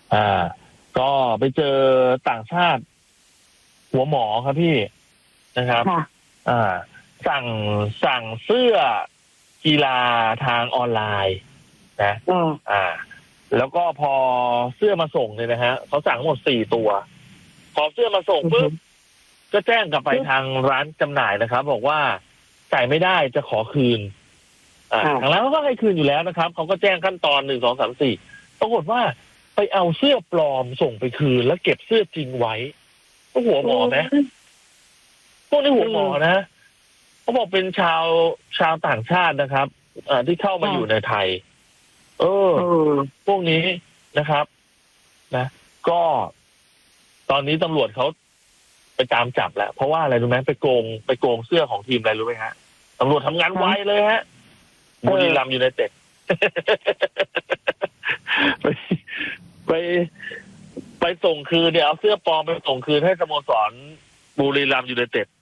อ่าก็ไปเจอต่างชาติหัวหมอครับพี่นะครับค่ะอ่าสั่งสั่งเสื้อกีฬาทางออนไลน์นะอืมอ่าแล้วก็พอเสื้อมาส่งเนี่ยนะฮะเขาสั่งหมด4 ตัวพอเสื้อมาส่งอืปุ๊บมก็แจ้งกลับไปทางร้านจำหน่ายนะครับบอกว่าจ่ายไม่ได้จะขอคืนทางร้านเขาก็ให้คืนอยู่แล้วนะครับเขาก็แจ้งขั้นตอน1 2 3 4ปรากฏว่าไปเอาเสื้อปลอมส่งไปคืนแล้วเก็บเสื้อจริงไว้ก็หัวหมอไหมพวกนี้หัวหมอนะเขาบอกเป็นชาวต่างชาตินะครับที่เข้ามาอยู่ในไทย เออพวกนี้นะครับนะก็ตอนนี้ตำรวจเขาไปตามจับแล้วเพราะว่าอะไรรู้ไหมไปโกงเสื้อของทีมอะไรรู้ไหมฮะตำรวจทำงานไวเลยฮะบุรีรัมย์ยูไนเต็ดไปไปไปส่งคืนเนี่ยเอาเสื้อปลอมไปส่งคืนให้สโมสรบุรีรัมย์ยูไนเต็ด